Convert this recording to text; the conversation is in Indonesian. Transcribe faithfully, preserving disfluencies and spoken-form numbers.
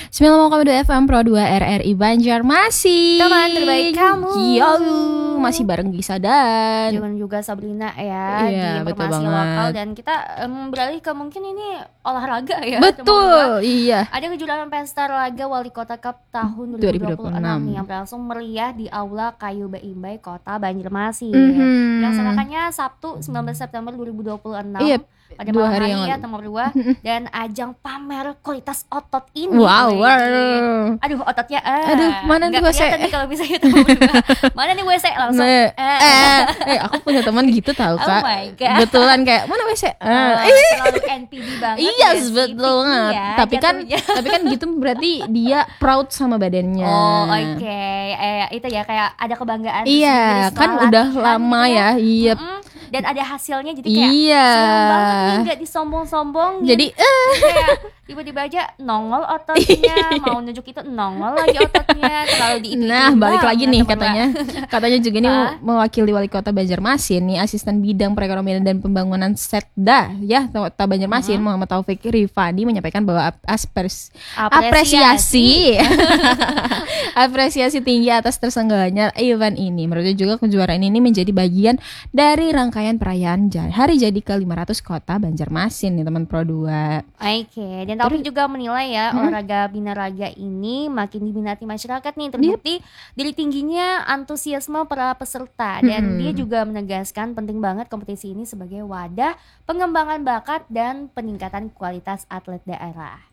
sembilan koma dua F M Pro dua R R I Banjarmasin. Teman terbaik kamu. Yo, masih bareng Gisa dan Jangan juga Sabrina ya. Iya, di betul informasi banget. lokal. Dan kita um, beralih ke mungkin ini olahraga ya. Betul, iya. Ada kejuaraan pesta olahraga Wali Kota Cup tahun dua ribu dua puluh enam nih, yang berlangsung meriah di Aula Kayu Baimbai, Kota Banjarmasin. Mhm. Dilaksanakannya Sabtu sembilan belas September dua ribu dua puluh enam. Iya, pada dua malam hari hari yang ya, lalu. nomor dua. Dan ajang pamer kualitas otot ini. Wow, Wih. wow. Aduh, ototnya ah. Aduh, mana nih Nggak W C? kelihatan nih kalau bisa kita berdua. Mana nih W C langsung. Nah, eh. eh, eh, aku punya teman gitu tahu Oh Kak. my God. Betulan kayak mana W C? Oh, Eh, terlalu N P D banget. Iya, ya sih, betul picky banget. ya, Tapi kan, jatuhnya. tapi kan gitu berarti dia proud sama badannya. Oh oke, eh, itu ya kayak ada kebanggaan Iya, tersendiri kan setelah udah latihan lama gitu ya. Iya. Mm-mm. Dan ada hasilnya jadi kayak Iya. senang banget nih, nggak disombong-sombongin. Jadi eh Kayak tiba-tiba aja nongol ototnya, mau nunjuk itu nongol lagi ototnya, terlalu diipi-ipiin nah, balik banget, lagi nih teman-teman. katanya. Katanya juga nih Ah. mewakili Wali Kota Banjarmasin nih Asisten Bidang Perekonomian dan Pembangunan Setda ya Kota Banjarmasin Mm-hmm. Muhammad Taufik Rifadi menyampaikan bahwa ap- aspers- Apresiasi. apresiasi apresiasi tinggi atas terselenggaranya event ini. Menurutnya juga kejuaraan ini menjadi bagian dari rangkaian perayaan ja- hari jadi ke lima ratus Kota Banjarmasin nih teman Pro dua. Oke, dan Taufik juga menilai ya Hmm? olahraga binaraga ini makin diminati masyarakat nih, terbukti dari tingginya antusiasme para peserta. Dan Hmm. dia juga menegaskan penting banget kompetisi ini sebagai wadah pengembangan bakat dan peningkatan kualitas atlet daerah.